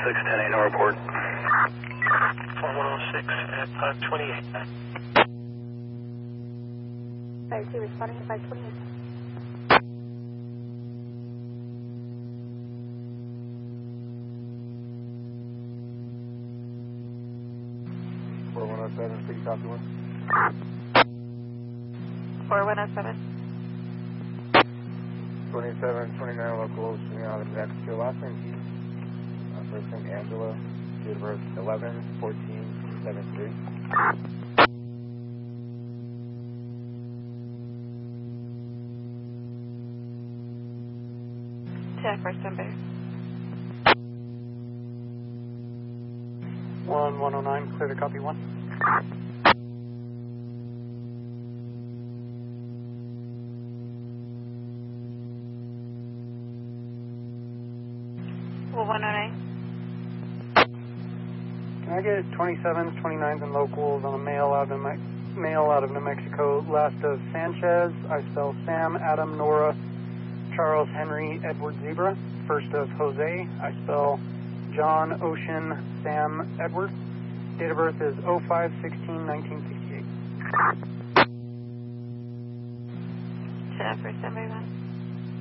10-8, no report. 4106 at 528. 52 responding at 528. Please copy one. 4107. 2729 locals, out of Mexico. Last name Keith. First name Angela. Date of birth 11/14/73. Check first number. 1109, clear to copy 1. Well, 109. Can I get 27s, 29s, and locals on a mail out of New Mexico? Last of Sanchez, I spell Sam, Adam, Nora, Charles, Henry, Edward, Zebra. First of Jose, I spell John, Ocean, Sam, Edward. Date of birth is 05/16/1968. Check first number 1.